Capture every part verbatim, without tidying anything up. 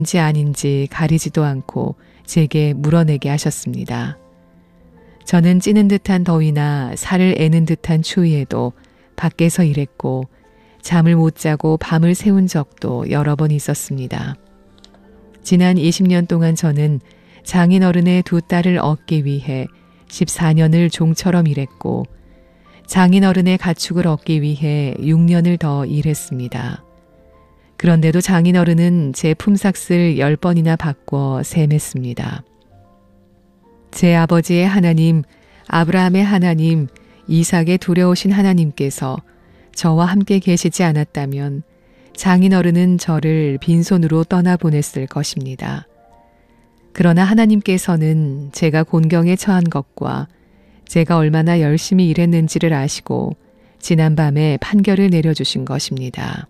인지 아닌지 가리지도 않고 제게 물어내게 하셨습니다. 저는 찌는 듯한 더위나 살을 애는 듯한 추위에도 밖에서 일했고 잠을 못 자고 밤을 새운 적도 여러 번 있었습니다. 지난 이십 년 동안 저는 장인어른의 두 딸을 얻기 위해 십사 년을 종처럼 일했고 장인어른의 가축을 얻기 위해 육 년을 더 일했습니다. 그런데도 장인어른은 제 품삯을 열 번이나 바꿔 셈했습니다. 제 아버지의 하나님, 아브라함의 하나님, 이삭의 두려우신 하나님께서 저와 함께 계시지 않았다면 장인어른은 저를 빈손으로 떠나보냈을 것입니다. 그러나 하나님께서는 제가 곤경에 처한 것과 제가 얼마나 열심히 일했는지를 아시고 지난밤에 판결을 내려주신 것입니다.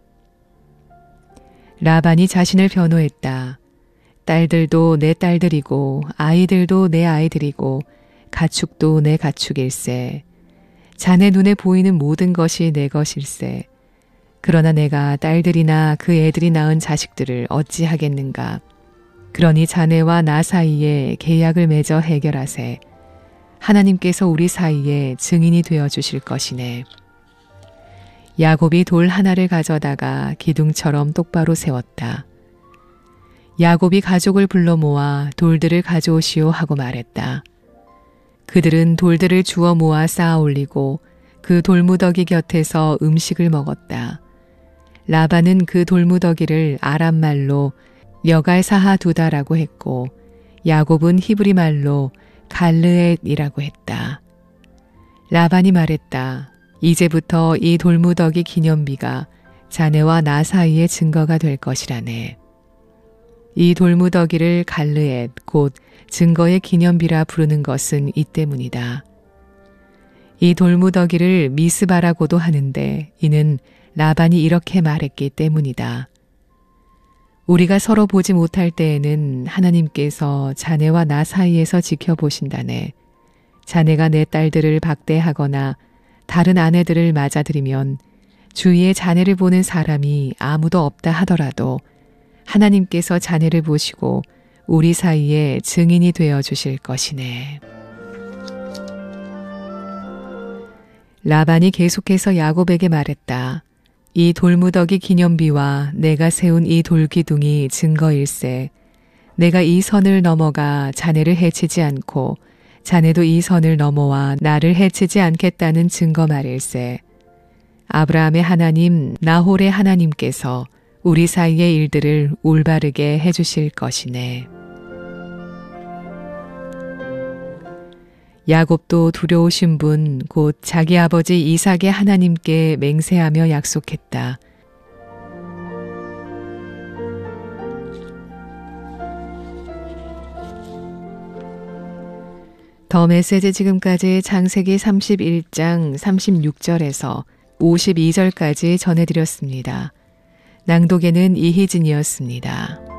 라반이 자신을 변호했다. 딸들도 내 딸들이고 아이들도 내 아이들이고 가축도 내 가축일세. 자네 눈에 보이는 모든 것이 내 것일세. 그러나 내가 딸들이나 그 애들이 낳은 자식들을 어찌하겠는가. 그러니 자네와 나 사이에 계약을 맺어 해결하세. 하나님께서 우리 사이에 증인이 되어 주실 것이네. 야곱이 돌 하나를 가져다가 기둥처럼 똑바로 세웠다. 야곱이 가족을 불러 모아 돌들을 가져오시오 하고 말했다. 그들은 돌들을 주워 모아 쌓아 올리고 그 돌무더기 곁에서 음식을 먹었다. 라반은 그 돌무더기를 아람말로 여갈사하두다라고 했고 야곱은 히브리 말로 갈르엣이라고 했다. 라반이 말했다. 이제부터 이 돌무더기 기념비가 자네와 나 사이의 증거가 될 것이라네. 이 돌무더기를 갈르엣 곧 증거의 기념비라 부르는 것은 이 때문이다. 이 돌무더기를 미스바라고도 하는데 이는 라반이 이렇게 말했기 때문이다. 우리가 서로 보지 못할 때에는 하나님께서 자네와 나 사이에서 지켜보신다네. 자네가 내 딸들을 박대하거나 다른 아내들을 맞아들이면 주위에 자네를 보는 사람이 아무도 없다 하더라도 하나님께서 자네를 보시고 우리 사이에 증인이 되어 주실 것이네. 라반이 계속해서 야곱에게 말했다. 이 돌무더기 기념비와 내가 세운 이 돌기둥이 증거일세. 내가 이 선을 넘어가 자네를 해치지 않고 자네도 이 선을 넘어와 나를 해치지 않겠다는 증거 말일세. 아브라함의 하나님, 나홀의 하나님께서 우리 사이의 일들을 올바르게 해주실 것이네. 야곱도 두려우신 분, 곧 자기 아버지 이삭의 하나님께 맹세하며 약속했다. 더 메시지 지금까지 창세기 삼십일 장 삼십육 절에서 오십이 절까지 전해드렸습니다. 낭독에는 이희진이었습니다.